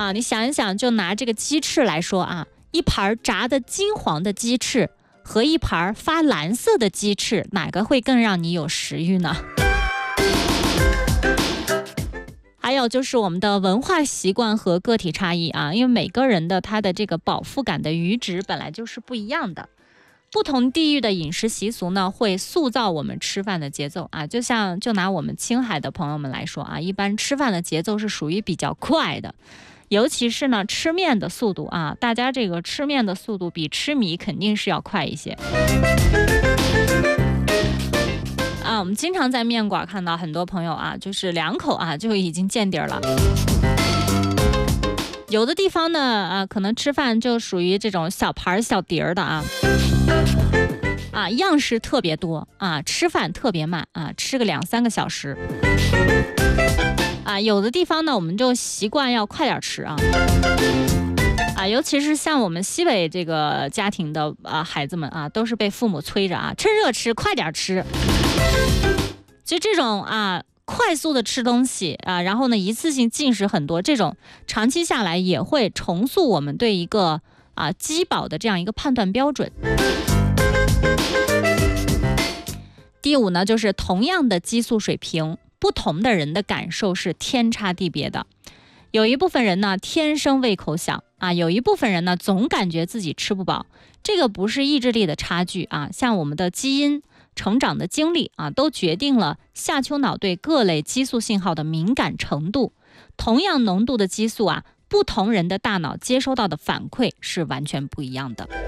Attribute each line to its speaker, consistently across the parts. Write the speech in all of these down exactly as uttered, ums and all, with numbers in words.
Speaker 1: 啊，你想一想，就拿这个鸡翅来说啊，一盘炸的金黄的鸡翅和一盘发蓝色的鸡翅，哪个会更让你有食欲呢？还有就是我们的文化习惯和个体差异啊，因为每个人的他的这个饱腹感的阈值本来就是不一样的。不同地域的饮食习俗呢，会塑造我们吃饭的节奏啊。就像就拿我们青海的朋友们来说啊，一般吃饭的节奏是属于比较快的，尤其是呢吃面的速度啊，大家这个吃面的速度比吃米肯定是要快一些。啊，我们经常在面馆看到很多朋友啊，就是两口啊就已经见底儿了。有的地方呢，啊，可能吃饭就属于这种小盘小碟儿的啊，啊，样式特别多啊，吃饭特别慢啊，吃个两三个小时。啊，有的地方呢，我们就习惯要快点吃啊。啊，尤其是像我们西北这个家庭的啊孩子们啊，都是被父母催着啊，趁热吃，快点吃。就这种啊快速的吃东西啊，然后呢一次性进食很多，这种长期下来也会重塑我们对一个啊饥饱的这样一个判断标准。第五呢，就是同样的激素水平，不同的人的感受是天差地别的。有一部分人呢天生胃口小啊，有一部分人呢总感觉自己吃不饱，这个不是意志力的差距啊，像我们的基因、成长的经历啊，都决定了下丘脑对各类激素信号的敏感程度。同样浓度的激素啊，不同人的大脑接收到的反馈是完全不一样的。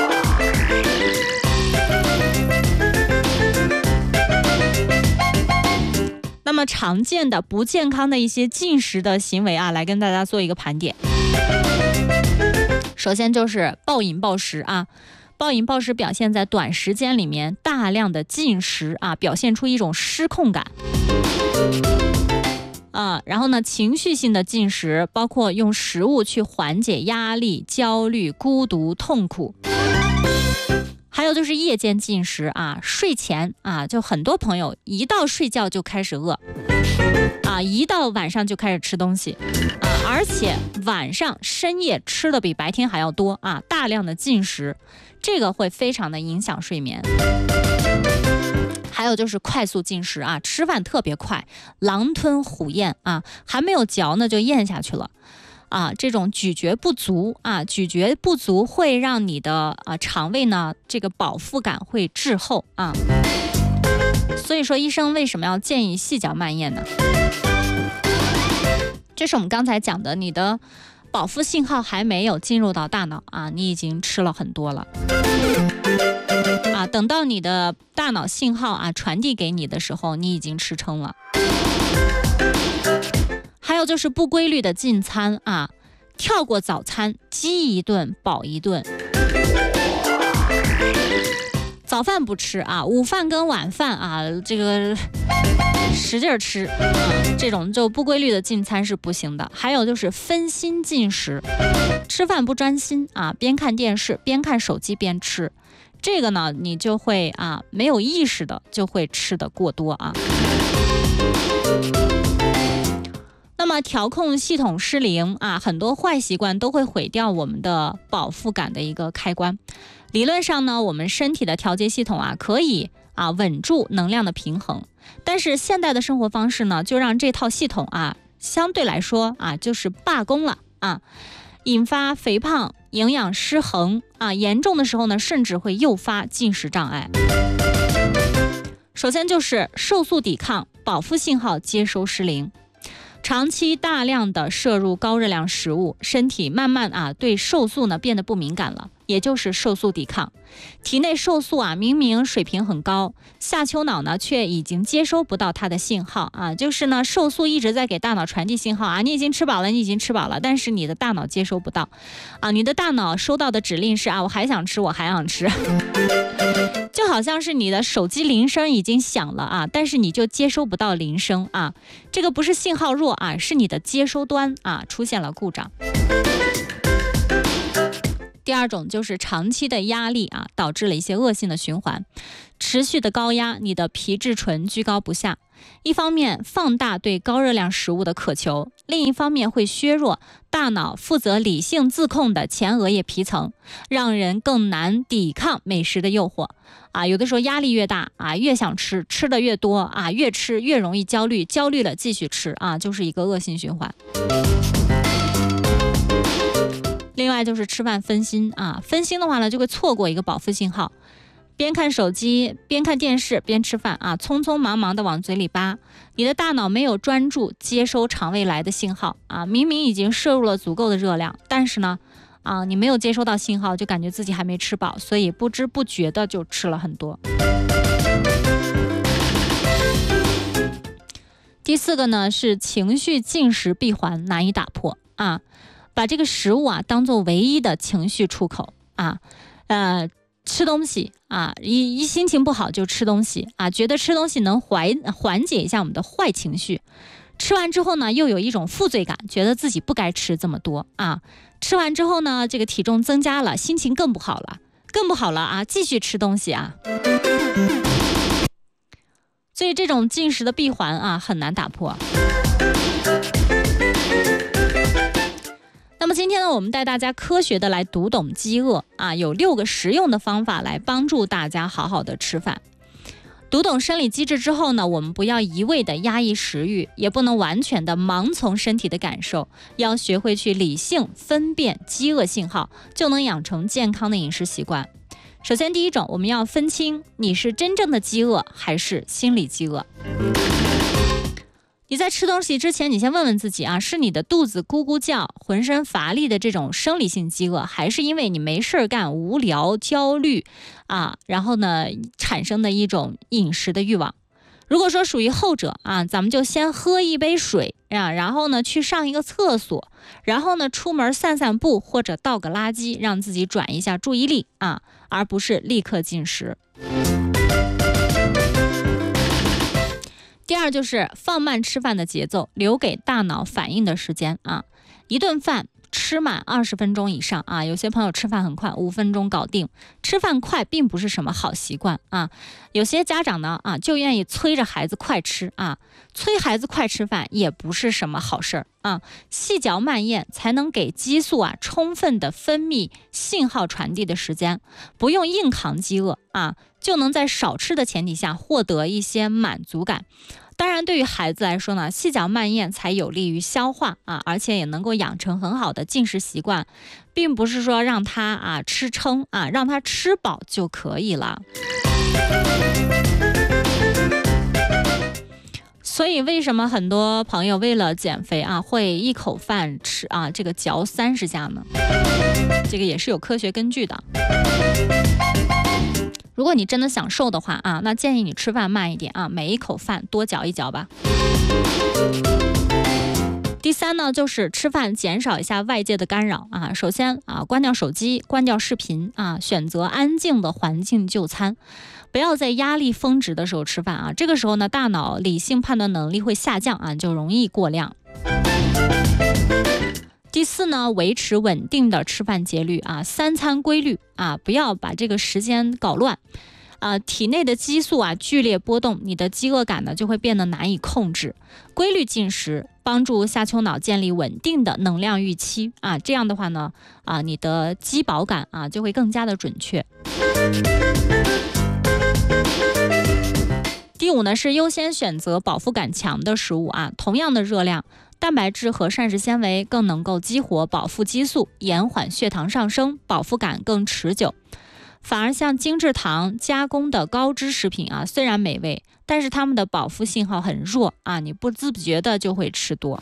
Speaker 1: 那么常见的不健康的一些进食的行为啊，来跟大家做一个盘点。首先就是暴饮暴食啊，暴饮暴食表现在短时间里面大量的进食啊，表现出一种失控感啊。然后呢，情绪性的进食包括用食物去缓解压力、焦虑、孤独、痛苦。还有就是夜间进食啊，睡前啊，就很多朋友一到睡觉就开始饿啊，一到晚上就开始吃东西啊，而且晚上深夜吃的比白天还要多啊，大量的进食，这个会非常的影响睡眠。还有就是快速进食啊，吃饭特别快，狼吞虎咽啊，还没有嚼呢就咽下去了。啊，这种咀嚼不足啊，咀嚼不足会让你的啊肠胃呢，这个饱腹感会滞后啊。所以说，医生为什么要建议细嚼慢咽呢？这是我们刚才讲的，你的饱腹信号还没有进入到大脑啊，你已经吃了很多了啊。等到你的大脑信号啊传递给你的时候，你已经吃撑了。还有就是不规律的进餐啊，跳过早餐，饥一顿饱一顿。早饭不吃啊，午饭跟晚饭啊，这个使劲吃啊，这种就不规律的进餐是不行的。还有就是分心进食，吃饭不专心啊，边看电视边看手机边吃，这个呢你就会啊没有意识的就会吃得过多啊。那么调控系统失灵啊，很多坏习惯都会毁掉我们的饱腹感的一个开关。理论上呢，我们身体的调节系统啊，可以啊稳住能量的平衡，但是现代的生活方式呢，就让这套系统啊，相对来说啊，就是罢工了啊，引发肥胖、营养失衡啊，严重的时候呢，甚至会诱发进食障碍。首先就是瘦素抵抗、饱腹信号接收失灵。长期大量的摄入高热量食物，身体慢慢啊对瘦素呢变得不敏感了，也就是瘦素抵抗。体内瘦素啊明明水平很高，下丘脑呢却已经接收不到它的信号啊，就是呢瘦素一直在给大脑传递信号啊，你已经吃饱了，你已经吃饱了，但是你的大脑接收不到啊，你的大脑收到的指令是啊我还想吃，我还想吃。就好像是你的手机铃声已经响了啊，但是你就接收不到铃声啊，这个不是信号弱啊，是你的接收端啊出现了故障。 第二种就是长期的压力啊，导致了一些恶性的循环，持续的高压，你的皮质醇居高不下，一方面放大对高热量食物的渴求，另一方面会削弱大脑负责理性自控的前额叶皮层，让人更难抵抗美食的诱惑啊。有的时候压力越大啊，越想吃，吃的越多啊，越吃越容易焦虑，焦虑了继续吃啊，就是一个恶性循环。另外就是吃饭分心啊，分心的话呢，就会错过一个饱腹信号，边看手机边看电视边吃饭啊，匆匆忙忙的往嘴里扒，你的大脑没有专注接收肠胃来的信号啊，明明已经摄入了足够的热量，但是呢啊，你没有接收到信号，就感觉自己还没吃饱，所以不知不觉的就吃了很多。第四个呢是情绪进食闭环难以打破啊，把这个食物啊当做唯一的情绪出口啊，呃，吃东西啊，一一心情不好就吃东西啊，觉得吃东西能缓缓解一下我们的坏情绪，吃完之后呢又有一种负罪感，觉得自己不该吃这么多啊，吃完之后呢这个体重增加了，心情更不好了，更不好了啊，继续吃东西啊。所以这种进食的闭环啊很难打破。那么今天呢，我们带大家科学的来读懂饥饿啊，有六个实用的方法来帮助大家好好的吃饭。读懂生理机制之后呢，我们不要一味的压抑食欲，也不能完全的盲从身体的感受，要学会去理性分辨饥饿信号，就能养成健康的饮食习惯。首先第一种，我们要分清你是真正的饥饿还是心理饥饿。你在吃东西之前，你先问问自己啊，是你的肚子咕咕叫，浑身乏力的这种生理性饥饿，还是因为你没事干、无聊、焦虑啊，然后呢产生的一种饮食的欲望？如果说属于后者啊，咱们就先喝一杯水啊，然后呢去上一个厕所，然后呢出门散散步或者倒个垃圾，让自己转移一下注意力啊，而不是立刻进食。第二就是放慢吃饭的节奏，留给大脑反应的时间啊。一顿饭吃满二十分钟以上啊，有些朋友吃饭很快，五分钟搞定。吃饭快并不是什么好习惯啊。有些家长呢啊，就愿意催着孩子快吃啊，催孩子快吃饭也不是什么好事儿啊。细嚼慢咽才能给激素啊充分的分泌信号传递的时间，不用硬扛饥饿啊，就能在少吃的前提下获得一些满足感。当然对于孩子来说呢，细嚼慢咽才有利于消化啊，而且也能够养成很好的进食习惯，并不是说让他啊吃撑啊，让他吃饱就可以了。所以为什么很多朋友为了减肥啊，会一口饭吃啊这个嚼三十下呢？这个也是有科学根据的。如果你真的想瘦的话啊，那建议你吃饭慢一点啊，每一口饭多嚼一嚼吧。第三呢，就是吃饭减少一下外界的干扰啊。首先啊，关掉手机，关掉视频啊，选择安静的环境就餐，不要在压力峰值的时候吃饭啊。这个时候呢，大脑理性判断能力会下降啊，就容易过量。第四呢，维持稳定的吃饭节律啊，三餐规律啊，不要把这个时间搞乱啊，体内的激素啊剧烈波动，你的饥饿感呢就会变得难以控制。规律进食帮助下丘脑建立稳定的能量预期啊，这样的话呢啊，你的饥饱感啊就会更加的准确。第五呢是优先选择饱腹感强的食物啊，同样的热量，蛋白质和膳食纤维更能够激活饱腹激素，延缓血糖上升，饱腹感更持久。反而像精制糖加工的高脂食品啊，虽然美味，但是它们的饱腹信号很弱啊，你不自觉的就会吃多。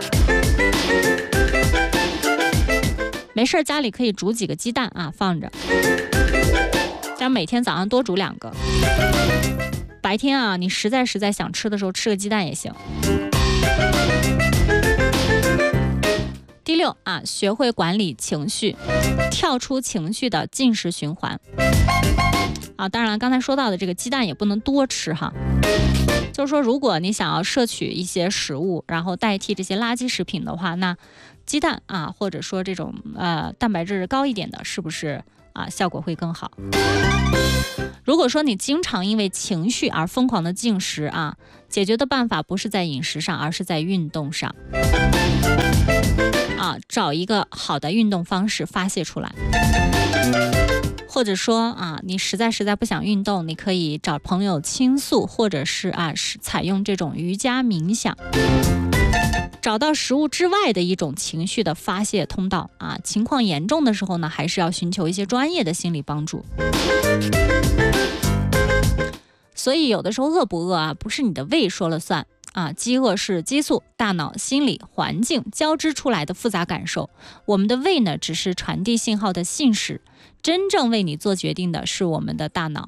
Speaker 1: 没事家里可以煮几个鸡蛋啊，放着，这样每天早上多煮两个。白天啊，你实在实在想吃的时候吃个鸡蛋也行。第六啊，学会管理情绪，跳出情绪的进食循环。 啊。当然了，刚才说到的这个鸡蛋也不能多吃哈。就是说，如果你想要摄取一些食物，然后代替这些垃圾食品的话，那鸡蛋啊，或者说这种呃蛋白质高一点的，是不是啊效果会更好？如果说你经常因为情绪而疯狂的进食啊，解决的办法不是在饮食上，而是在运动上啊，找一个好的运动方式发泄出来。或者说啊，你实在实在不想运动，你可以找朋友倾诉，或者是啊，是采用这种瑜伽冥想，找到食物之外的一种情绪的发泄通道啊。情况严重的时候呢，还是要寻求一些专业的心理帮助。所以有的时候饿不饿啊，不是你的胃说了算啊，饥饿是激素、大脑、心理、环境交织出来的复杂感受。我们的胃呢，只是传递信号的信使，真正为你做决定的是我们的大脑。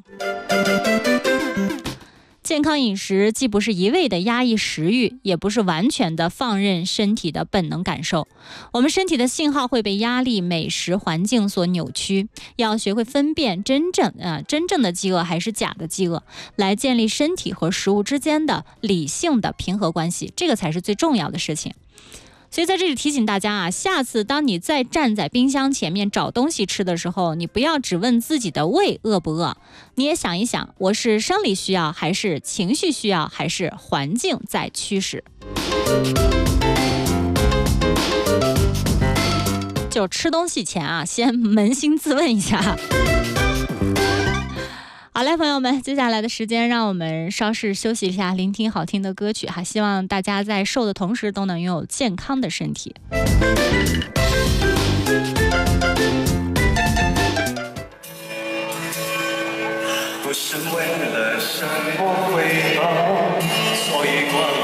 Speaker 1: 健康饮食既不是一味的压抑食欲，也不是完全的放任身体的本能感受。我们身体的信号会被压力、美食、环境所扭曲，要学会分辨真正呃真正的饥饿还是假的饥饿，来建立身体和食物之间的理性的平衡关系，这个才是最重要的事情。所以在这里提醒大家啊，下次当你再站在冰箱前面找东西吃的时候，你不要只问自己的胃饿不饿，你也想一想，我是生理需要，还是情绪需要，还是环境在驱使？就吃东西前啊，先扪心自问一下。好嘞，朋友们，接下来的时间让我们稍事休息一下，聆听好听的歌曲哈。希望大家在瘦的同时都能拥有健康的身体。
Speaker 2: 不是为了什么回报，所以过